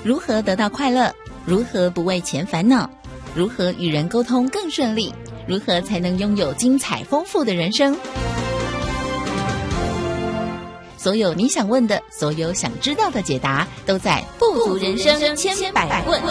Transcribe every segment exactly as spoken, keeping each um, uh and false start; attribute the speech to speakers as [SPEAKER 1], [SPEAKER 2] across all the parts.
[SPEAKER 1] 如何得到快乐？如何不为钱烦恼？如何与人沟通更顺利？如何才能拥有精彩丰富的人生？所有你想问的，所有想知道的解答，都在富足人生千百问。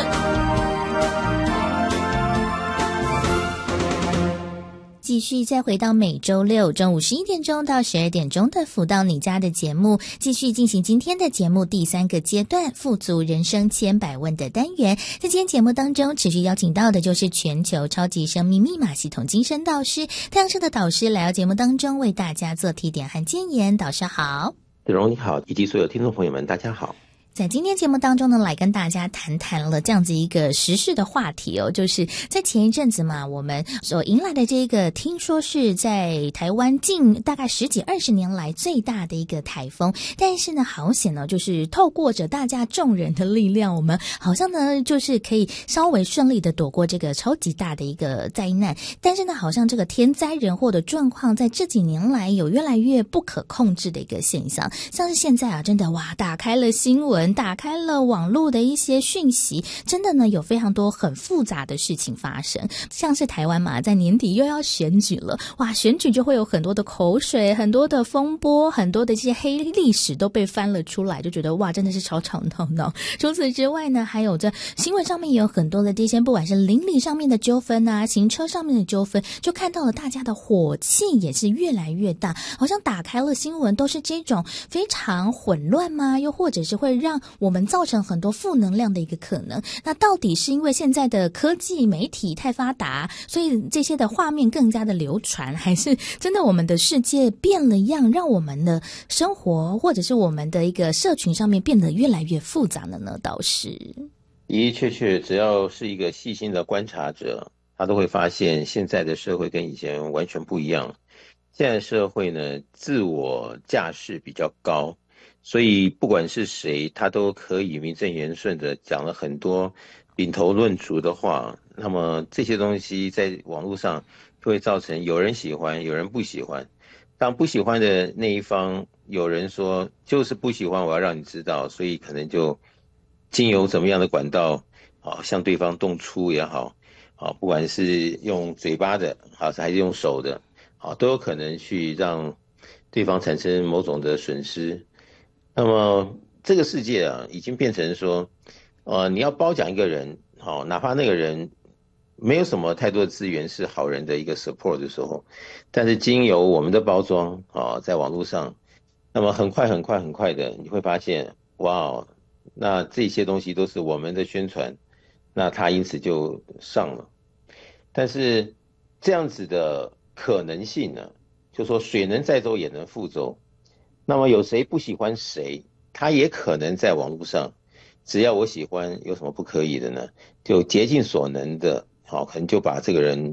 [SPEAKER 2] 继续再回到每周六中午十一点钟到十二点钟的福到你家的节目，继续进行今天的节目第三个阶段富足人生千百问的单元。在今天节目当中持续邀请到的就是全球超级生命密码系统精神导师太阳社的导师来到节目当中为大家做提点和建言。导师好。
[SPEAKER 3] 子荣你好，以及所有听众朋友们大家好。
[SPEAKER 2] 在今天节目当中呢，来跟大家谈谈了这样子一个时事的话题哦，就是在前一阵子嘛，我们所迎来的这个听说是在台湾近大概十几二十年来最大的一个台风，但是呢，好险呢，就是透过着大家众人的力量，我们好像呢就是可以稍微顺利的躲过这个超级大的一个灾难。但是呢，好像这个天灾人祸的状况在这几年来有越来越不可控制的一个现象，像是现在啊，真的哇，打开了新闻。打开了网络的一些讯息，真的呢有非常多很复杂的事情发生。像是台湾嘛，在年底又要选举了，哇，选举就会有很多的口水，很多的风波，很多的这些黑历史都被翻了出来，就觉得哇，真的是吵吵闹闹。除此之外呢，还有这新闻上面也有很多的这些，不管是邻里上面的纠纷啊，行车上面的纠纷，就看到了大家的火气也是越来越大，好像打开了新闻都是这种非常混乱吗？又或者是会让我们造成很多负能量的一个可能。那到底是因为现在的科技媒体太发达，所以这些的画面更加的流传，还是真的我们的世界变了样，让我们的生活或者是我们的一个社群上面变得越来越复杂了呢？倒是
[SPEAKER 3] 的确确，只要是一个细心的观察者，他都会发现现在的社会跟以前完全不一样。现在社会呢，自我价值比较高，所以不管是谁，他都可以名正言顺的讲了很多秉头论足的话。那么这些东西在网络上就会造成有人喜欢，有人不喜欢。当不喜欢的那一方，有人说就是不喜欢，我要让你知道，所以可能就经由怎么样的管道啊，向对方动粗也好，啊，不管是用嘴巴的啊，还是用手的啊，都有可能去让对方产生某种的损失。那么这个世界啊，已经变成说，呃，你要褒奖一个人，好，哪怕那个人没有什么太多的资源是好人的一个 support 的时候，但是经由我们的包装啊，在网络上，那么很快很快很快的，你会发现，哇，那这些东西都是我们的宣传，那他因此就上了。但是这样子的可能性呢，就说水能载舟也能覆舟。那么有谁不喜欢谁，他也可能在网络上，只要我喜欢，有什么不可以的呢？就竭尽所能的，好，可能就把这个人